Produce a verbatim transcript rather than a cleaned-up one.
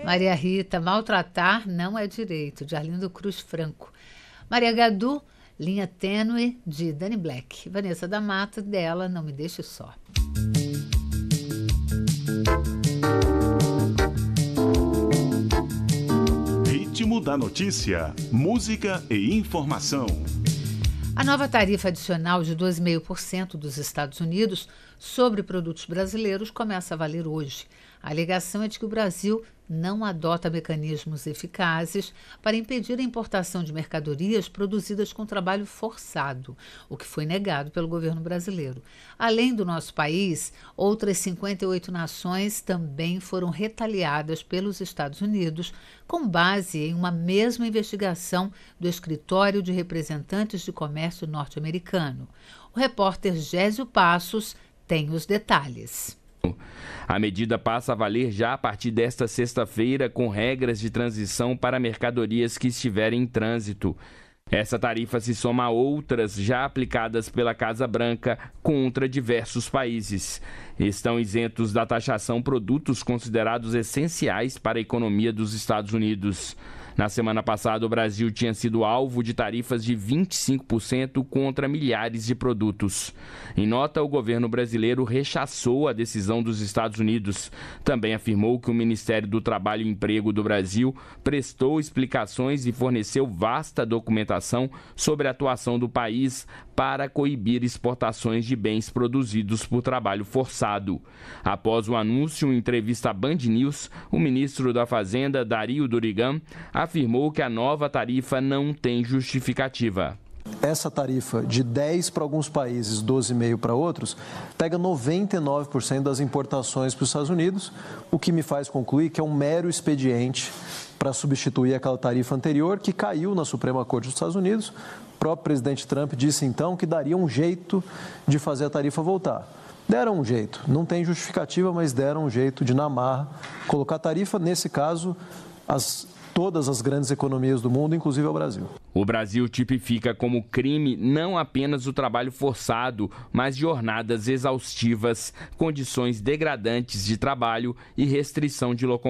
Maria Rita, maltratar não é direito, de Arlindo Cruz Franco. Maria Gadu, linha tênue, de Dani Black. Vanessa da Mata, dela, Não Me Deixe Só. Ritmo da notícia, música e informação. A nova tarifa adicional de doze vírgula cinco por cento dos Estados Unidos sobre produtos brasileiros começa a valer hoje. A alegação é de que o Brasil não adota mecanismos eficazes para impedir a importação de mercadorias produzidas com trabalho forçado, o que foi negado pelo governo brasileiro. Além do nosso país, outras cinquenta e oito nações também foram retaliadas pelos Estados Unidos, com base em uma mesma investigação do Escritório de Representantes de Comércio norte-americano. O repórter Gésio Passos tem os detalhes. A medida passa a valer já a partir desta sexta-feira, com regras de transição para mercadorias que estiverem em trânsito. Essa tarifa se soma a outras já aplicadas pela Casa Branca contra diversos países. Estão isentos da taxação produtos considerados essenciais para a economia dos Estados Unidos. Na semana passada, o Brasil tinha sido alvo de tarifas de vinte e cinco por cento contra milhares de produtos. Em nota, o governo brasileiro rechaçou a decisão dos Estados Unidos. Também afirmou que o Ministério do Trabalho e Emprego do Brasil prestou explicações e forneceu vasta documentação sobre a atuação do país para coibir exportações de bens produzidos por trabalho forçado. Após o anúncio em entrevista à Band News, o ministro da Fazenda, Dario Durigan, afirmou que a nova tarifa não tem justificativa. Essa tarifa de dez para alguns países, doze vírgula cinco para outros, pega noventa e nove por cento das importações para os Estados Unidos, o que me faz concluir que é um mero expediente para substituir aquela tarifa anterior que caiu na Suprema Corte dos Estados Unidos. O próprio presidente Trump disse então que daria um jeito de fazer a tarifa voltar. Deram um jeito, não tem justificativa, mas deram um jeito de, na marra, colocar a tarifa, nesse caso, as todas as grandes economias do mundo, inclusive o Brasil. O Brasil tipifica como crime não apenas o trabalho forçado, mas jornadas exaustivas, condições degradantes de trabalho e restrição de locomoção.